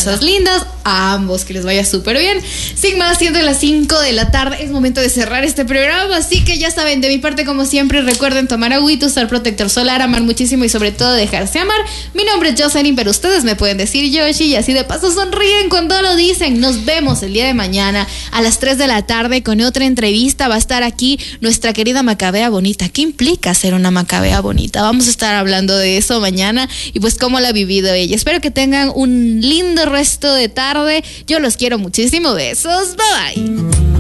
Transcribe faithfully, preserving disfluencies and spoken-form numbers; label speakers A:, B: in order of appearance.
A: cosas lindas. A ambos que les vaya súper bien. Sin más, siendo las cinco de la tarde, es momento de cerrar este programa. Así que ya saben, de mi parte, como siempre, recuerden tomar agüita, usar protector solar, amar muchísimo y sobre todo dejarse amar. Mi nombre es Jocelyn, pero ustedes me pueden decir Yoshi y así de paso sonríen cuando lo dicen. Nos vemos el día de mañana a las tres de la tarde con otra entrevista. Va a estar aquí nuestra querida Macabea Bonita. ¿Qué implica ser una Macabea Bonita? Vamos a estar hablando de eso mañana y pues cómo la ha vivido ella. Espero que tengan un lindo resto de tarde. Yo los quiero muchísimo. Besos. Bye bye.